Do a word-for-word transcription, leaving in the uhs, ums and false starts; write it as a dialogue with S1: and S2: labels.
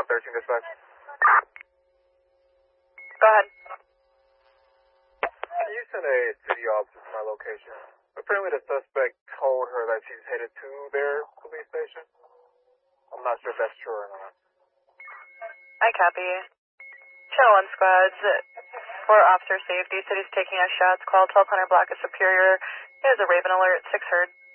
S1: one thirteen dispatch.
S2: Go ahead.
S1: Can you send a city officer to my location? Apparently the suspect told her that she's headed to their police station. I'm not sure if that's true or not.
S2: I copy. Channel one squads. For officer safety, city's taking a shots. Call twelve hundred block of Superior. There's a Raven alert. Six heard.